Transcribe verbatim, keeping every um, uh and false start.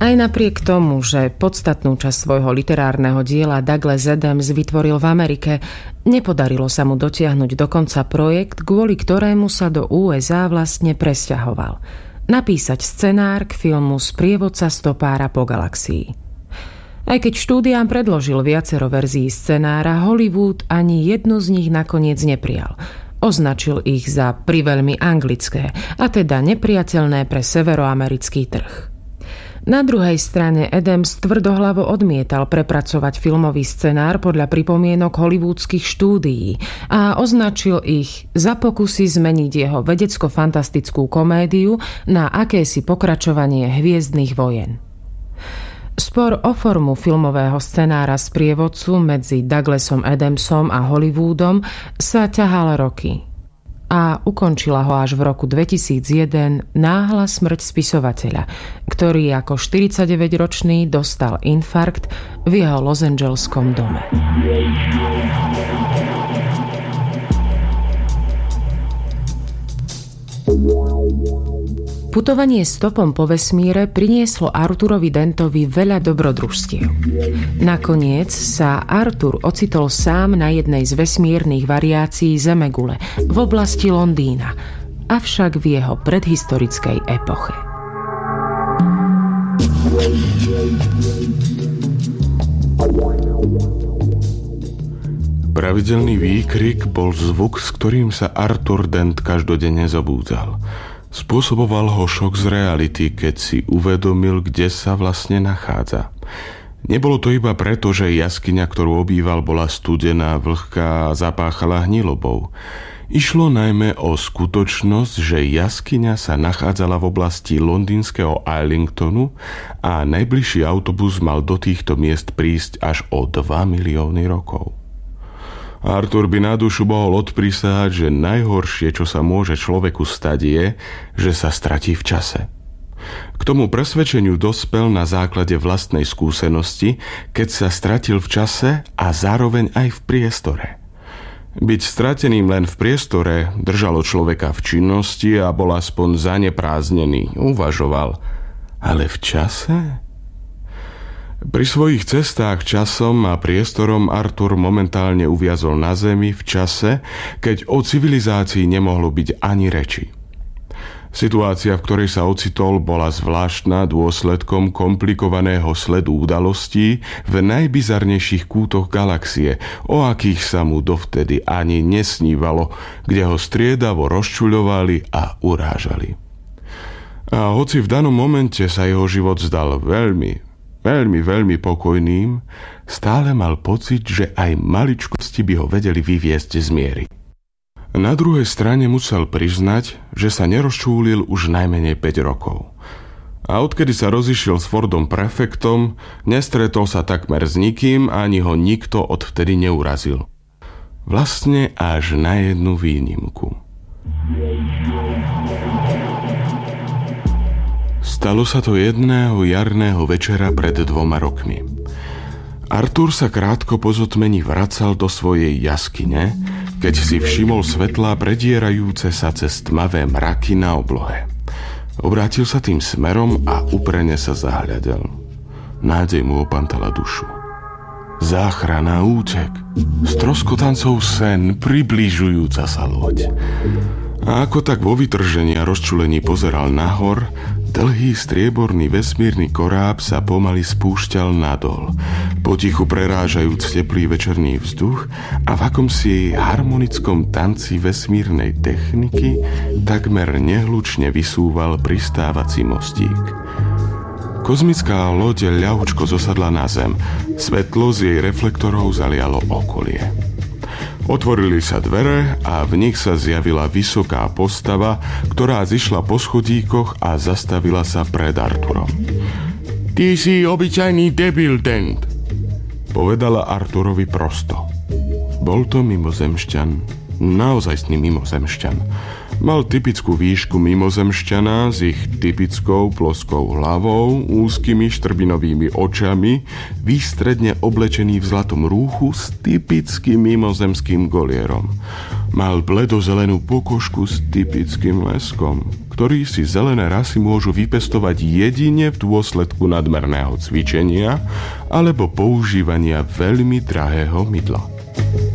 Aj napriek tomu, že podstatnú časť svojho literárneho diela Douglas Adams vytvoril v Amerike, nepodarilo sa mu dotiahnuť do konca projekt, kvôli ktorému sa do ú es á vlastne presťahoval. Napísať scenár k filmu Sprievodca stopára po galaxii. Aj keď štúdiám predložil viacero verzií scenára, Hollywood ani jednu z nich nakoniec neprijal. Označil ich za priveľmi anglické, a teda nepriateľné pre severoamerický trh. Na druhej strane Adams tvrdohlavo odmietal prepracovať filmový scenár podľa pripomienok hollywoodských štúdií a označil ich za pokusy zmeniť jeho vedecko-fantastickú komédiu na akési pokračovanie Hviezdnych vojen. Spor o formu filmového scenára Sprievodcu medzi Douglasom Adamsom a Hollywoodom sa ťahal roky a ukončila ho až v roku dvetisícjeden náhla smrť spisovateľa, ktorý ako štyridsaťdeväťročný dostal infarkt v jeho losangeleskom dome. Putovanie stopom po vesmíre prinieslo Arturovi Dentovi veľa dobrodružstiev. Nakoniec sa Artur ocitol sám na jednej z vesmírnych variácií Zemegule v oblasti Londýna, avšak v jeho predhistorickej epoche. Pravidelný výkrik bol zvuk, s ktorým sa Artur Dent každodenne zobúdzal. Spôsoboval ho šok z reality, keď si uvedomil, kde sa vlastne nachádza. Nebolo to iba preto, že jaskyňa, ktorú obýval, bola studená, vlhká a zapáchala hnilobou. Išlo najmä o skutočnosť, že jaskyňa sa nachádzala v oblasti londýnskeho Islingtonu a najbližší autobus mal do týchto miest prísť až o dva milióny rokov. Artur by na dušu mohol odprisahať, že najhoršie, čo sa môže človeku stať, je, že sa stratí v čase. K tomu presvedčeniu dospel na základe vlastnej skúsenosti, keď sa stratil v čase a zároveň aj v priestore. Byť strateným len v priestore držalo človeka v činnosti a bol aspoň zanepráznený, uvažoval. Ale v čase? Pri svojich cestách časom a priestorom Artur momentálne uviazol na zemi v čase, keď o civilizácii nemohlo byť ani reči. Situácia, v ktorej sa ocitol, bola zvláštna dôsledkom komplikovaného sledu udalostí v najbizarnejších kútoch galaxie, o akých sa mu dovtedy ani nesnívalo, kde ho striedavo rozčuľovali a urážali. A hoci v danom momente sa jeho život zdal veľmi, veľmi, veľmi pokojným, stále mal pocit, že aj maličkosti by ho vedeli vyviesť z miery. Na druhej strane musel priznať, že sa nerozčúlil už najmenej päť rokov. A odkedy sa rozišiel s Fordom prefektom, nestretol sa takmer s nikým, ani ho nikto odvtedy neurazil. Vlastne až na jednu výnimku. Stalo sa to jedného jarného večera pred dvoma rokmi. Artur sa krátko po zotmení vracal do svojej jaskyne, keď si všimol svetlá predierajúce sa cez tmavé mraky na oblohe. Obrátil sa tým smerom a uprene sa zahľadel. Nádej mu opantala dušu. Záchrana, útek, stroskotancov sen, približujúca sa loď. A ako tak vo vytržení a rozčulení pozeral nahor, dlhý strieborný vesmírny koráb sa pomaly spúšťal nadol, potichu prerážajúc teplý večerný vzduch a v akomsi harmonickom tanci vesmírnej techniky takmer nehlučne vysúval pristávací mostík. Kozmická loď ľahučko zosadla na zem, svetlo z jej reflektorov zalialo okolie. Otvorili sa dvere a v nich sa zjavila vysoká postava, ktorá zišla po schodíkoch a zastavila sa pred Arturom. Ty si obyčajný debil, Dent, povedala Arturovi prosto. Bol to mimozemšťan, naozajstný mimozemšťan. Mal typickú výšku mimozemšťana s ich typickou ploskou hlavou, úzkymi štrbinovými očami, výstredne oblečený v zlatom rúchu s typickým mimozemským golierom. Mal bledozelenú pokožku s typickým leskom, ktorý si zelené rasy môžu vypestovať jedine v dôsledku nadmerného cvičenia alebo používania veľmi drahého mydla.